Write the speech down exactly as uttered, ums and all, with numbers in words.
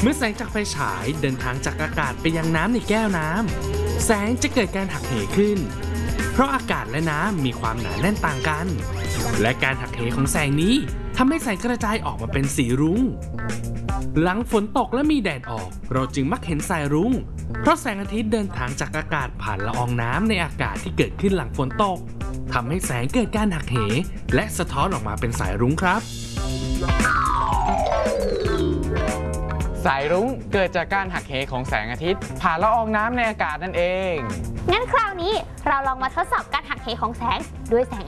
เมื่อแสงจากไฟฉายเดินทางจากอากาศไปยังน้ำในแก้วน้ำแสงจะเกิดการหักเหขึ้นเพราะอากาศและน้ำมีความหนาแน่นต่างกันและการหักเหของแสงนี้ทำให้แสงกระจายออกมาเป็นสีรุ้งหลังฝนตกและมีแดดออกเราจึงมักเห็นสายรุ้งเพราะแสงอาทิตย์เดินทางจากอากาศผ่านละอองน้ำในอากาศที่เกิดขึ้นหลังฝนตกทำให้แสงเกิดการหักเหและสะท้อนออกมาเป็นสายรุ้งครับสายรุ้งเกิดจากการหักเหของแสงอาทิตย์ผ่านละอองน้ำในอากาศนั่นเองงั้นคราวนี้เราลองมาทดสอบการหักเหของแสงด้วยแสง